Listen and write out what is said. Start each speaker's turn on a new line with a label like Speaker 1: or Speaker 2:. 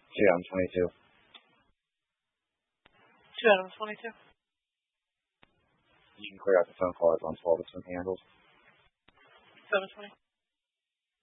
Speaker 1: 2 out of 22.
Speaker 2: 2 out of 22.
Speaker 1: You can clear out the phone call on 12 of 20 handles.
Speaker 2: 720.